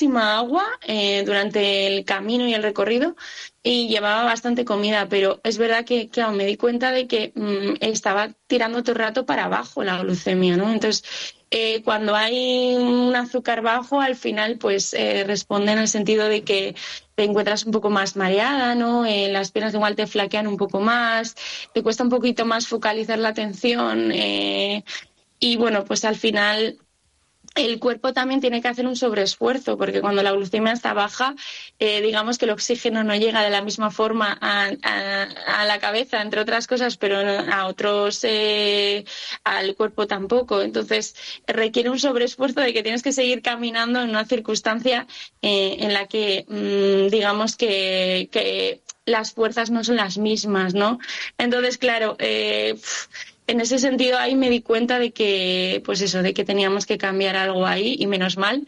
muchísima agua durante el camino y el recorrido y llevaba bastante comida, pero es verdad que claro, me di cuenta de que estaba tirando todo el rato para abajo la glucemia, ¿no? Entonces, cuando hay un azúcar bajo, al final pues responde en el sentido de que te encuentras un poco más mareada, ¿no? Las piernas igual te flaquean un poco más, te cuesta un poquito más focalizar la atención y bueno, pues al final el cuerpo también tiene que hacer un sobreesfuerzo, porque cuando la glucemia está baja, digamos que el oxígeno no llega de la misma forma a la cabeza, entre otras cosas, pero a otros, al cuerpo tampoco. Entonces, requiere un sobreesfuerzo de que tienes que seguir caminando en una circunstancia en la que, digamos que las fuerzas no son las mismas, ¿no? Entonces, claro, en ese sentido ahí me di cuenta de que, pues eso, de que teníamos que cambiar algo ahí y menos mal,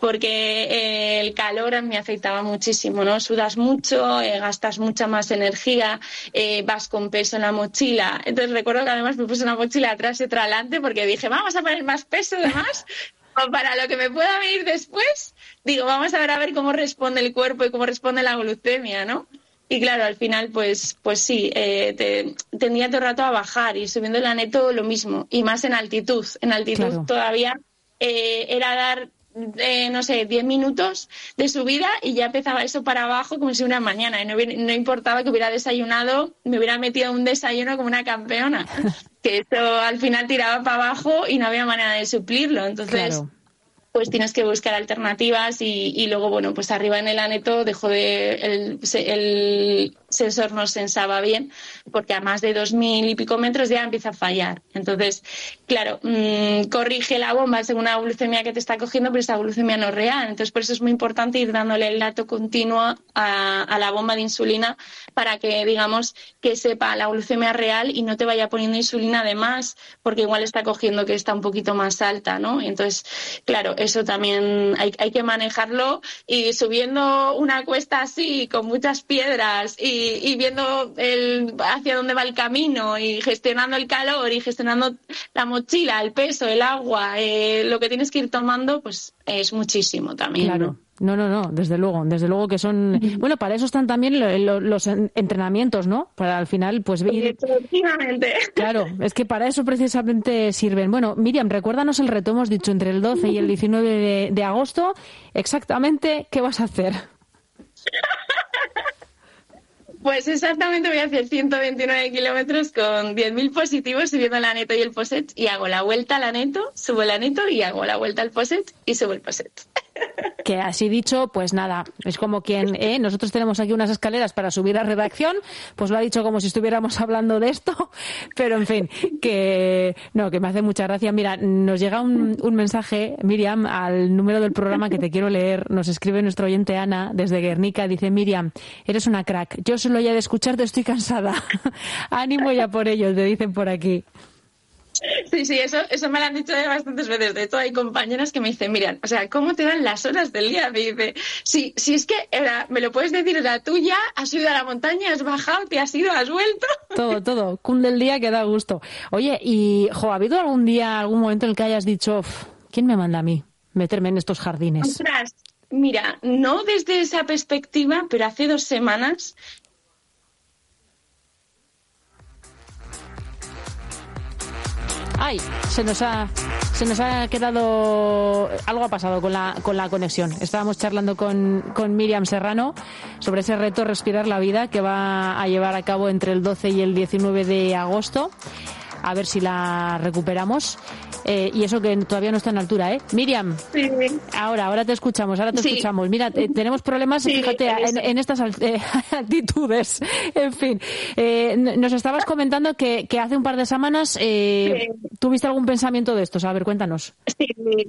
porque el calor me afectaba muchísimo, ¿no? Sudas mucho, gastas mucha más energía, vas con peso en la mochila. Entonces recuerdo que además me puse una mochila atrás y otra adelante porque dije, vamos a poner más peso además. Para lo que me pueda venir después, digo, vamos a ver cómo responde el cuerpo y cómo responde la glucemia, ¿no? Y claro, al final, pues sí, tendía todo el rato a bajar y subiendo el aneto lo mismo, y más en altitud. En altitud claro. Todavía era dar, no sé, 10 minutos de subida y ya empezaba eso para abajo como si una mañana. Y no importaba que hubiera desayunado, me hubiera metido un desayuno como una campeona. Que eso al final tiraba para abajo y no había manera de suplirlo. Entonces... Claro. Pues tienes que buscar alternativas y luego, bueno, pues arriba en el aneto el sensor no sensaba bien porque a más de 2.000 y pico metros ya empieza a fallar. Entonces, claro, corrige la bomba según la glucemia que te está cogiendo, pero esa glucemia no es real. Entonces, por eso es muy importante ir dándole el dato continuo a la bomba de insulina para que, digamos, que sepa la glucemia real y no te vaya poniendo insulina de más porque igual está cogiendo que está un poquito más alta, ¿no? Entonces, claro, eso también hay que manejarlo y subiendo una cuesta así con muchas piedras y viendo hacia dónde va el camino y gestionando el calor y gestionando la mochila, el peso, el agua, lo que tienes que ir tomando, pues es muchísimo también. Claro. No, desde luego que son... Bueno, para eso están también los entrenamientos, ¿no? Para al final, pues... Efectivamente. Claro, es que para eso precisamente sirven. Bueno, Miriam, recuérdanos el reto, hemos dicho entre el 12 y el 19 de agosto, exactamente, ¿qué vas a hacer? Pues exactamente voy a hacer 129 kilómetros con 10.000 positivos subiendo el aneto y el poset y hago la vuelta al aneto, subo el aneto y hago la vuelta al poset y subo el poset. Que así dicho, pues nada, es como quien, nosotros tenemos aquí unas escaleras para subir a redacción, pues lo ha dicho como si estuviéramos hablando de esto, pero en fin, que me hace mucha gracia. Mira, nos llega un mensaje, Miriam, al número del programa que te quiero leer, nos escribe nuestro oyente Ana desde Guernica, dice: Miriam, eres una crack, yo solo ya de escucharte estoy cansada, ánimo ya por ello, te dicen por aquí. Sí, eso me lo han dicho bastantes veces. De hecho, hay compañeras que me dicen, Miriam, o sea, ¿cómo te dan las horas del día? Me dice, sí, es que me lo puedes decir, la tuya, has subido a la montaña, has bajado, te has ido, has vuelto. Todo, cunde el día que da gusto. Oye, y, ¿ha habido algún momento en el que hayas dicho, ¿quién me manda a mí meterme en estos jardines? Ostras, mira, no desde esa perspectiva, pero hace 2 semanas... Ay, se nos ha quedado... Algo ha pasado con la conexión. Estábamos charlando con Miriam Serrano sobre ese reto Respirar la Vida que va a llevar a cabo entre el 12 y el 19 de agosto. A ver si la recuperamos. Y eso que todavía no está en altura, ¿eh? Miriam, sí. Ahora te escuchamos, escuchamos. Mira, tenemos problemas, sí, fíjate, en estas altitudes. En fin, nos estabas comentando que hace un par de semanas tuviste algún pensamiento de estos. A ver, cuéntanos. Sí.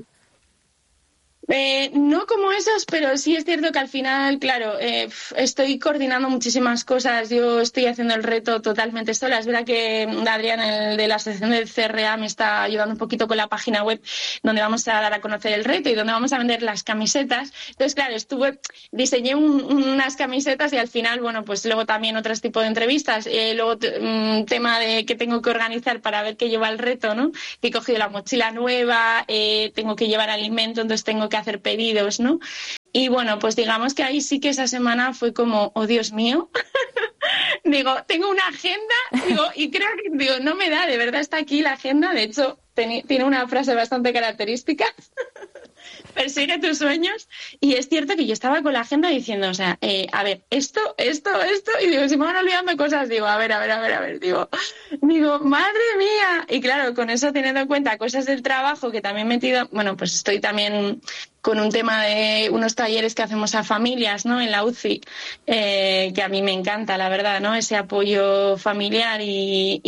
No como esos, pero sí es cierto que al final, claro, estoy coordinando muchísimas cosas. Yo estoy haciendo el reto totalmente sola. Es verdad que Adrián, el de la asociación del CRA, me está ayudando un poquito con la página web donde vamos a dar a conocer el reto y donde vamos a vender las camisetas. Entonces, claro, diseñé unas camisetas y al final, bueno, pues luego también otros tipos de entrevistas. Luego tema de que tengo que organizar para ver qué lleva el reto, ¿no? Que he cogido la mochila nueva, tengo que llevar alimento, entonces tengo que hacer pedidos, ¿no? Y bueno, pues digamos que ahí sí que esa semana fue como, oh Dios mío, digo, tengo una agenda, digo, y creo que, digo, no me da, de verdad está aquí la agenda, de hecho, tiene una frase bastante característica, persigue tus sueños, y es cierto que yo estaba con la agenda diciendo, o sea, a ver, esto, y digo, si me van olvidando cosas, digo, a ver, digo, madre mía, y claro, con eso teniendo en cuenta cosas del trabajo que también he metido, bueno, pues estoy también con un tema de unos talleres que hacemos a familias, ¿no? En la UCI, que a mí me encanta, la verdad, ¿no? Ese apoyo familiar y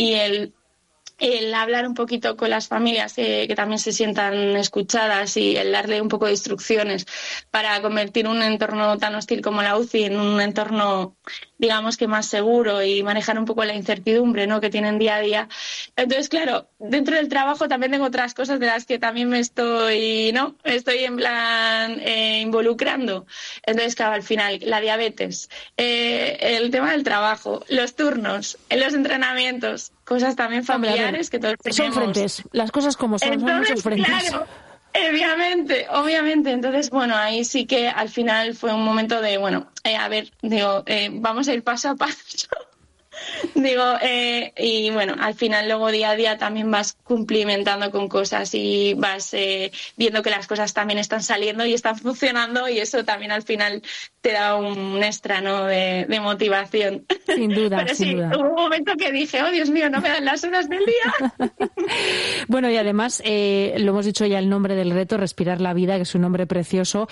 el hablar un poquito con las familias que también se sientan escuchadas y el darle un poco de instrucciones para convertir un entorno tan hostil como la UCI en un entorno, digamos que más seguro y manejar un poco la incertidumbre, ¿no? Que tienen día a día. Entonces, claro, dentro del trabajo también tengo otras cosas de las que también me estoy en plan involucrando. Entonces, claro, al final, la diabetes, el tema del trabajo, los turnos, los entrenamientos, cosas también familiares que todos tenemos. Son frentes, las cosas como son, entonces, son muchos frentes. Claro, obviamente. Entonces, bueno, ahí sí que al final fue un momento de, bueno, a ver, digo, vamos a ir paso a paso. Digo, y bueno, al final luego día a día también vas cumplimentando con cosas y vas viendo que las cosas también están saliendo y están funcionando y eso también al final te da un extra, ¿no? de motivación. Sin duda, Pero sin sí, duda. hubo un momento que dije, oh Dios mío, no me dan las horas del día. Bueno, y además, lo hemos dicho ya el nombre del reto, Respirar la Vida, que es un nombre precioso.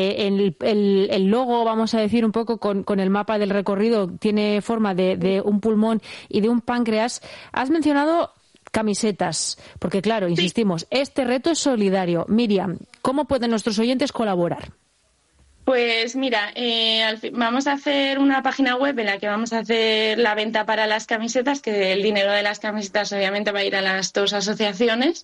El logo, vamos a decir un poco con el mapa del recorrido, tiene forma de un pulmón y de un páncreas. Has mencionado camisetas, porque claro, insistimos, este reto es solidario. Miriam, ¿cómo pueden nuestros oyentes colaborar? Pues mira, vamos a hacer una página web en la que vamos a hacer la venta para las camisetas, que el dinero de las camisetas obviamente va a ir a las dos asociaciones.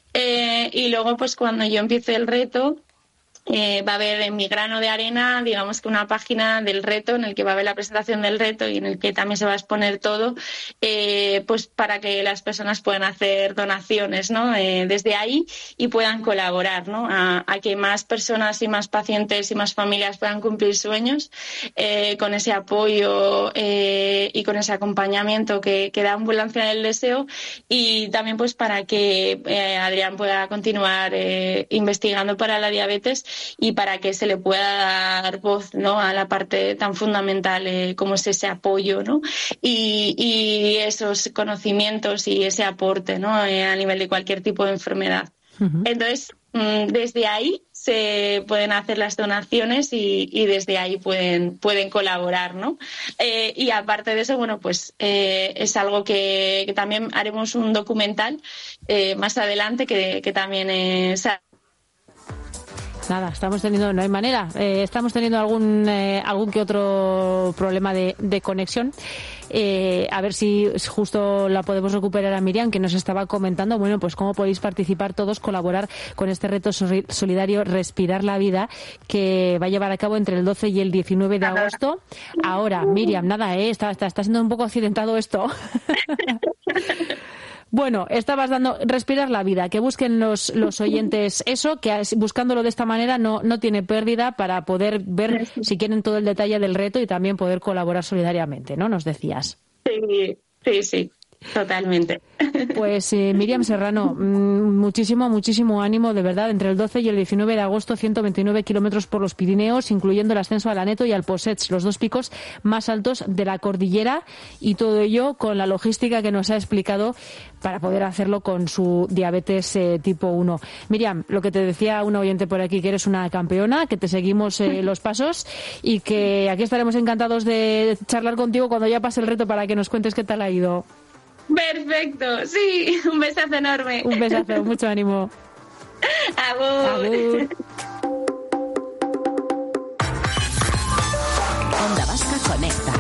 Y luego, pues cuando yo empiece el reto, va a haber en mi grano de arena, digamos que una página del reto en el que va a haber la presentación del reto y en el que también se va a exponer todo, pues para que las personas puedan hacer donaciones, ¿no? Desde ahí y puedan colaborar, ¿no? A que más personas y más pacientes y más familias puedan cumplir sueños con ese apoyo y con ese acompañamiento que da Ambulancia del Deseo y también pues para que Adrián pueda continuar investigando para la diabetes y para que se le pueda dar voz, ¿no? A la parte tan fundamental como es ese apoyo, ¿no? Y esos conocimientos y ese aporte, ¿no? A nivel de cualquier tipo de enfermedad. Uh-huh. Entonces, desde ahí se pueden hacer las donaciones y desde ahí pueden colaborar, ¿no? Y aparte de eso, bueno, pues es algo que también haremos un documental más adelante que también es... Nada, no hay manera. Estamos teniendo algún que otro problema de conexión. A ver si justo la podemos recuperar a Miriam, que nos estaba comentando, bueno, pues cómo podéis participar todos, colaborar con este reto solidario Respirar la Vida, que va a llevar a cabo entre el 12 y el 19 de agosto. Ahora, Miriam, nada, está siendo un poco accidentado esto. Bueno, estabas dando Respirar la Vida, que busquen los oyentes eso, que buscándolo de esta manera no tiene pérdida para poder ver si quieren todo el detalle del reto y también poder colaborar solidariamente, ¿no? Nos decías. Sí. Totalmente. Pues Miriam Serrano, muchísimo ánimo, de verdad. Entre el 12 y el 19 de agosto, 129 kilómetros por los Pirineos, incluyendo el ascenso al Aneto y al Possets, los dos picos más altos de la cordillera, y todo ello con la logística que nos ha explicado para poder hacerlo con su diabetes tipo 1. Miriam, lo que te decía un oyente por aquí, que eres una campeona, que te seguimos los pasos y que aquí estaremos encantados de charlar contigo cuando ya pase el reto para que nos cuentes qué tal ha ido. Perfecto, sí, un besazo enorme. Un besazo, mucho ánimo. Agur. Onda Vasca Conecta.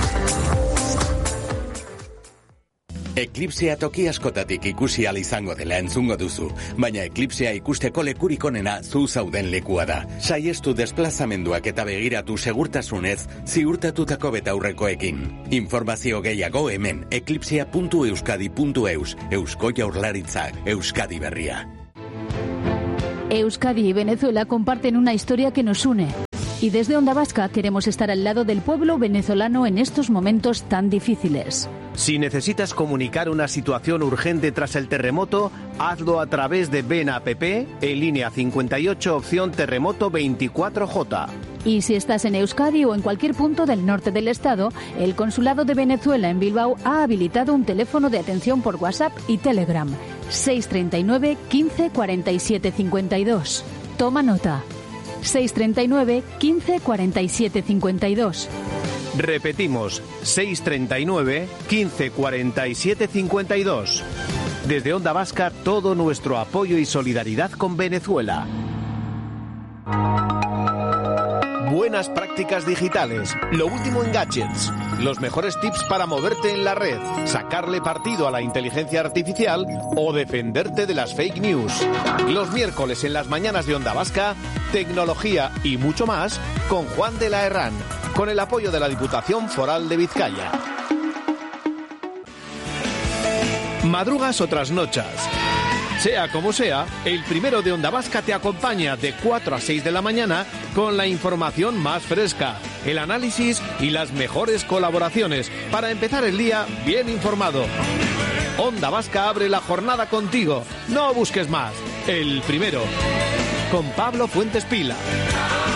Eklipsea toki askotatik ikusi ahal izango dela entzungo duzu, baina eklipsea ikusteko lekurik onena zu zauden lekua da. Saiestu desplazamenduak eta begiratu segurtasunez ziurtatutako betaurrekoekin. Informazio gehiago hemen eclipsea.euskadi.eus. Eusko Jaurlaritzak, Euskadi Berria. Euskadi y Venezuela comparten una historia que nos une. Y desde Onda Vasca queremos estar al lado del pueblo venezolano en estos momentos tan difíciles. Si necesitas comunicar una situación urgente tras el terremoto, hazlo a través de Ven App en línea 58 opción terremoto 24J. Y si estás en Euskadi o en cualquier punto del norte del estado, el Consulado de Venezuela en Bilbao ha habilitado un teléfono de atención por WhatsApp y Telegram. 639 15 47 52. Toma nota. 639 15 47 52. Repetimos, 639 15 47 52. Desde Onda Vasca, todo nuestro apoyo y solidaridad con Venezuela. Buenas prácticas digitales, lo último en gadgets, los mejores tips para moverte en la red, sacarle partido a la inteligencia artificial o defenderte de las fake news. Los miércoles en las mañanas de Onda Vasca, tecnología y mucho más con Juan de la Herrán, con el apoyo de la Diputación Foral de Vizcaya. Madrugas o trasnochas. Sea como sea, el primero de Onda Vasca te acompaña de 4 a 6 de la mañana con la información más fresca, el análisis y las mejores colaboraciones para empezar el día bien informado. Onda Vasca abre la jornada contigo. No busques más. El primero. Con Pablo Fuentes Pila.